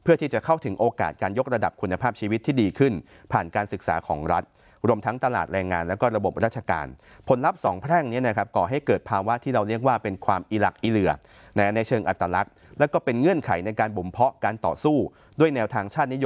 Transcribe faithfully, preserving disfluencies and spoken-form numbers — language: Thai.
พื่อที่จะเข้าถึงโอกาสการยกระดับคุณภาพชีวิตที่ดีขึ้นผ่านการศึกษาของรัฐรวมทั้งตลาดแรงงานและก็ระบบราชการผลลัพธ์สองแพร่งนี้นะครับก่อให้เกิดภาวะที่เราเรียกว่าเป็นความอิหลักอิเหลือในเชิงอัตลักษณ์และก็เป็นเงื่อนไขในการบ่มเพาะการต่อสู้ด้วยแนวทางชาตินิยม